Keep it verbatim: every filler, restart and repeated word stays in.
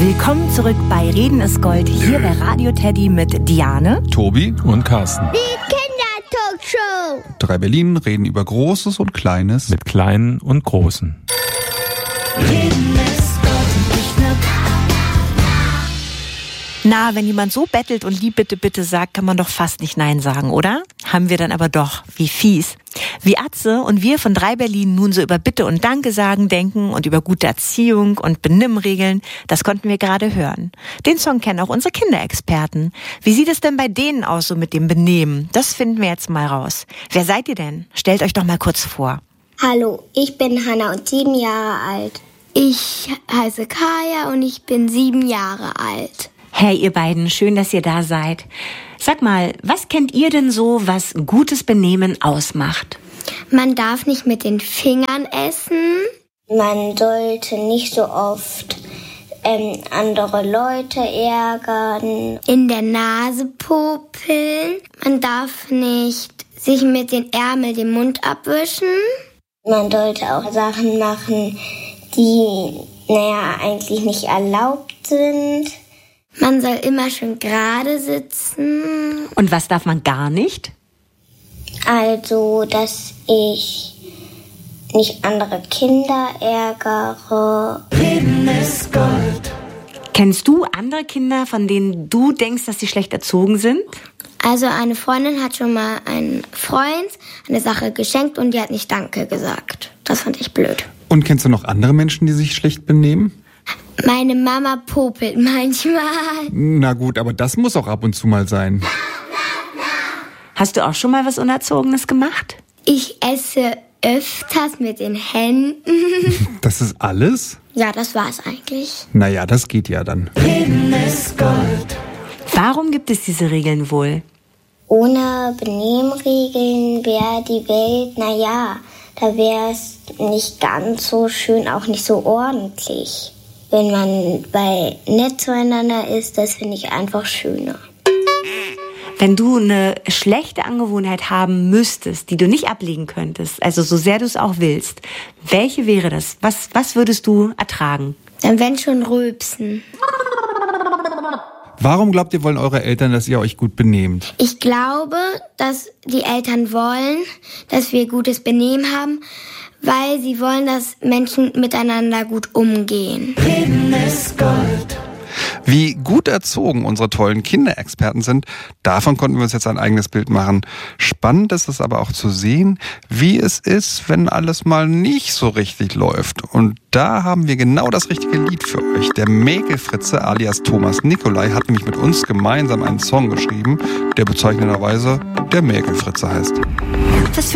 Willkommen zurück bei Reden ist Gold, hier bei Radio Teddy mit Diane, Tobi und Carsten. Die Kindertalkshow. Drei Berlin reden über Großes und Kleines. Mit Kleinen und Großen. Reden ist Gold, nicht nur... Na, wenn jemand so bettelt und lieb bitte, bitte sagt, kann man doch fast nicht Nein sagen, oder? Haben wir dann aber doch. Wie fies. Wie Atze und wir von Drei Berlin nun so über Bitte und Danke sagen denken und über gute Erziehung und Benimmregeln, das konnten wir gerade hören. Den Song kennen auch unsere Kinderexperten. Wie sieht es denn bei denen aus so mit dem Benehmen? Das finden wir jetzt mal raus. Wer seid ihr denn? Stellt euch doch mal kurz vor. Hallo, ich bin Hanna und sieben Jahre alt. Ich heiße Kaya und ich bin sieben Jahre alt. Hey, ihr beiden, schön, dass ihr da seid. Sag mal, was kennt ihr denn so, was gutes Benehmen ausmacht? Man darf nicht mit den Fingern essen. Man sollte nicht so oft ähm, andere Leute ärgern. In der Nase popeln. Man darf nicht sich mit den Ärmeln den Mund abwischen. Man sollte auch Sachen machen, die, naja, eigentlich nicht erlaubt sind. Man soll immer schön gerade sitzen. Und was darf man gar nicht? Also, dass ich nicht andere Kinder ärgere. Reden ist Gold. Kennst du andere Kinder, von denen du denkst, dass sie schlecht erzogen sind? Also eine Freundin hat schon mal einen Freund eine Sache geschenkt und die hat nicht Danke gesagt. Das fand ich blöd. Und kennst du noch andere Menschen, die sich schlecht benehmen? Meine Mama popelt manchmal. Na gut, aber das muss auch ab und zu mal sein. Hast du auch schon mal was Unerzogenes gemacht? Ich esse öfters mit den Händen. Das ist alles? Ja, das war's eigentlich. Naja, das geht ja dann. Reden ist Gold. Warum gibt es diese Regeln wohl? Ohne Benimmregeln wäre die Welt, naja, da wäre es nicht ganz so schön, auch nicht so ordentlich. Wenn man bei nett zueinander ist, das finde ich einfach schöner. Wenn du eine schlechte Angewohnheit haben müsstest, die du nicht ablegen könntest, also so sehr du es auch willst, welche wäre das? Was, was würdest du ertragen? Dann wenn schon rülpsen. Warum glaubt ihr, wollen eure Eltern, dass ihr euch gut benehmt? Ich glaube, dass die Eltern wollen, dass wir gutes Benehmen haben, weil sie wollen, dass Menschen miteinander gut umgehen. Reden ist Gold. Wie gut erzogen unsere tollen Kinderexperten sind, davon konnten wir uns jetzt ein eigenes Bild machen. Spannend ist es aber auch zu sehen, wie es ist, wenn alles mal nicht so richtig läuft. Und da haben wir genau das richtige Lied für euch. Der Mäkelfritze alias Thomas Nicolai hat nämlich mit uns gemeinsam einen Song geschrieben, der bezeichnenderweise der Mäkelfritze heißt. Was